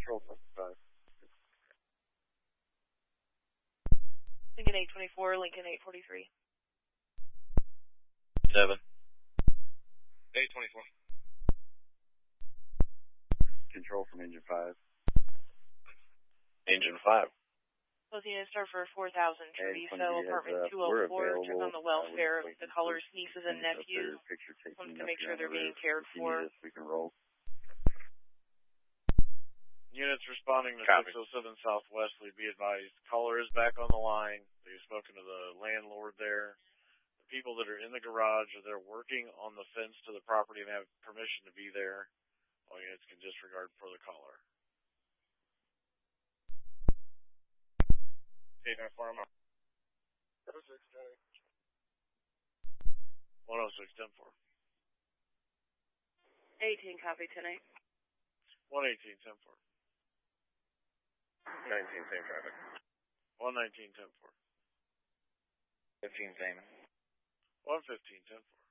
Control 75. Lincoln 824, Lincoln 843. 7. 824. Control from Engine 5. Engine 5. Both units are for 4,000 trees, so apartment 204, check on the welfare of the caller's nieces and nephews. Wants to make sure they're being cared for. We can roll. Units responding to Copy. 607 Southwestly, be advised, caller is back on the line. They've spoken to the landlord there. The people that are in the garage are there working on the fence to the property and have permission to be there. All units can disregard for the caller. 894, I'm up. 106, 10-4. 18, copy, 10-8. 118, 10-4. 19, same traffic. 119, 10-4. 15, same. 115, 10-4.